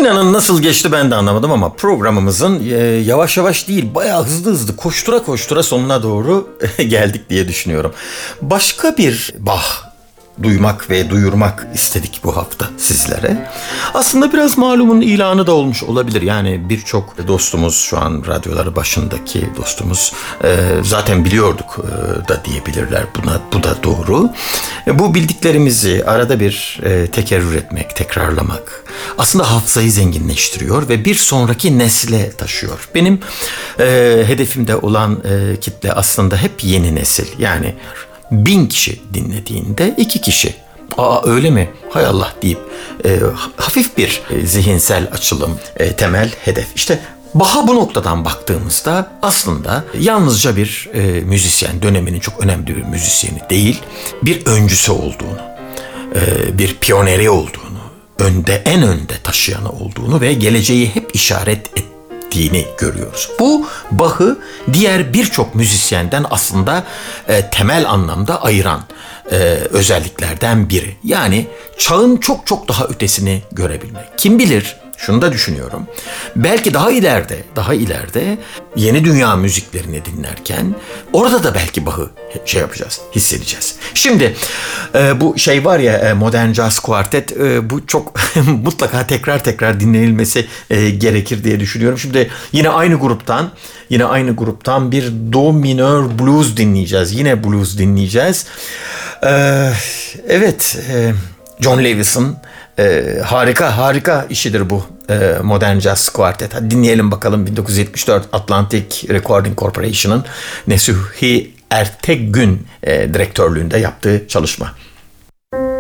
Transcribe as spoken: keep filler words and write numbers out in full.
İnanın nasıl geçti ben de anlamadım ama programımızın e, yavaş yavaş değil bayağı hızlı hızlı koştura koştura sonuna doğru geldik diye düşünüyorum. Başka bir Bach duymak ve duyurmak istedik bu hafta sizlere. Aslında biraz malumun ilanı da olmuş olabilir. Yani birçok dostumuz, şu an radyoları başındaki dostumuz e, zaten biliyorduk e, da diyebilirler. Buna bu da doğru. E, bu bildiklerimizi arada bir e, tekerrür etmek, tekrarlamak aslında hafızayı zenginleştiriyor ve bir sonraki nesle taşıyor. Benim e, hedefimde olan e, kitle aslında hep yeni nesil. Yani bin kişi dinlediğinde iki kişi "Aa öyle mi? Hay Allah" deyip e, hafif bir e, zihinsel açılım, e, temel hedef. İşte Bach'a bu noktadan baktığımızda aslında yalnızca bir e, müzisyen, döneminin çok önemli bir müzisyeni değil, bir öncüsü olduğunu, e, bir piyoneri olduğunu, önde en önde taşıyanı olduğunu ve geleceği hep işaret ettiğini görüyoruz. Bu Bach'ı diğer birçok müzisyenden aslında e, temel anlamda ayıran e, özelliklerden biri. Yani çağın çok çok daha ötesini görebilmek. Kim bilir, şunu da düşünüyorum. Belki daha ileride, daha ileride yeni dünya müziklerini dinlerken orada da belki Bach'ı şey yapacağız, hissedeceğiz. Şimdi e, bu şey var ya, e, Modern Jazz Quartet, e, bu çok mutlaka tekrar tekrar dinlenilmesi e, gerekir diye düşünüyorum. Şimdi yine aynı gruptan, yine aynı gruptan bir Do minör blues dinleyeceğiz. Yine blues dinleyeceğiz. E, evet, e, John Lewis'in Ee, harika harika işidir bu ee, Modern Jazz Quartet. Hadi dinleyelim bakalım bin dokuz yüz yetmiş dört Atlantic Recording Corporation'ın Nesuhi Ertegün e, direktörlüğünde yaptığı çalışma.